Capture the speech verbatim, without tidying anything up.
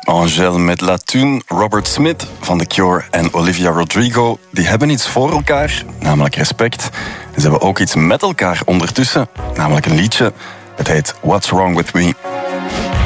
Angèle met La Thune, Robert Smith van The Cure en Olivia Rodrigo, die hebben iets voor elkaar, namelijk respect. En ze hebben ook iets met elkaar ondertussen, namelijk een liedje. Het heet What's Wrong With Me.